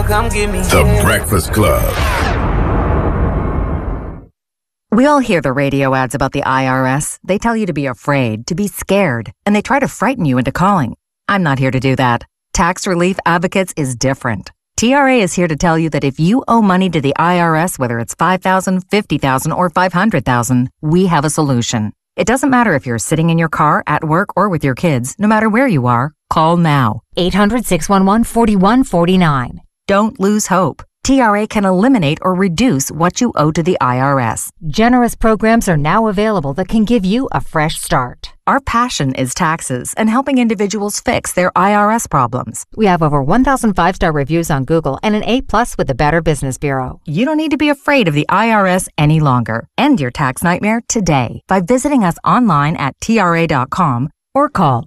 come give me The Breakfast Club. We all hear the radio ads about the IRS. They tell you to be afraid, to be scared, and they try to frighten you into calling. I'm not here to do that. Tax Relief Advocates is different. TRA is here to tell you that if you owe money to the IRS, whether it's $5,000, $50,000, or $500,000, we have a solution. It doesn't matter if you're sitting in your car, at work, or with your kids. No matter where you are, call now. 800-611-4149. Don't lose hope. TRA can eliminate or reduce what you owe to the IRS. Generous programs are now available that can give you a fresh start. Our passion is taxes and helping individuals fix their IRS problems. We have over 1,000 5-star reviews on Google and an A+ with the Better Business Bureau. You don't need to be afraid of the IRS any longer. End your tax nightmare today by visiting us online at TRA.com or call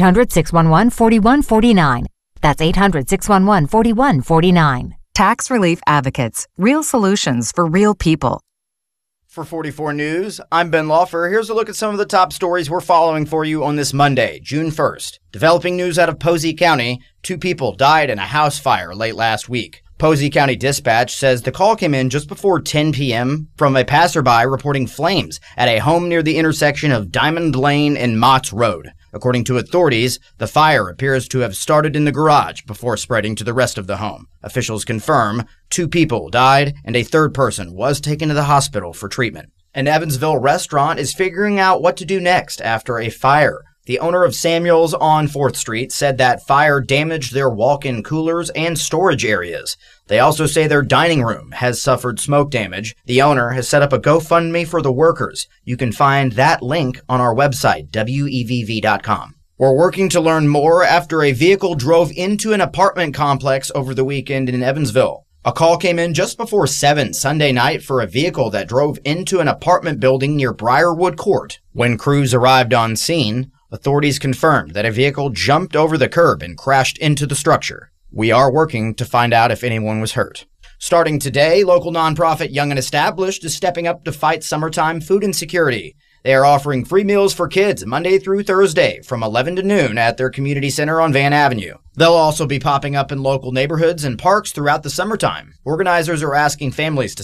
800-611-4149. That's 800-611-4149. Tax Relief Advocates. Real solutions for real people. For 44 News, I'm Ben Laufer. Here's a look at some of the top stories we're following for you on this Monday, June 1st. Developing news out of Posey County. 2 people died in a house fire late last week. Posey County Dispatch says the call came in just before 10 p.m. from a passerby reporting flames at a home near the intersection of Diamond Lane and Mott's Road. According to authorities, the fire appears to have started in the garage before spreading to the rest of the home. Officials confirm 2 people died and a third person was taken to the hospital for treatment. An Evansville restaurant is figuring out what to do next after a fire. The owner of Samuel's on 4th Street said that fire damaged their walk-in coolers and storage areas. They also say their dining room has suffered smoke damage. The owner has set up a GoFundMe for the workers. You can find that link on our website, WEVV.com. We're working to learn more after a vehicle drove into an apartment complex over the weekend in Evansville. A call came in just before 7 Sunday night for a vehicle that drove into an apartment building near Briarwood Court. When crews arrived on scene, authorities confirmed that a vehicle jumped over the curb and crashed into the structure. We are working to find out if anyone was hurt. Starting today, local nonprofit Young and Established is stepping up to fight summertime food insecurity. They are offering free meals for kids Monday through Thursday from 11 to noon at their community center on Van Avenue. They'll also be popping up in local neighborhoods and parks throughout the summertime. Organizers are asking families to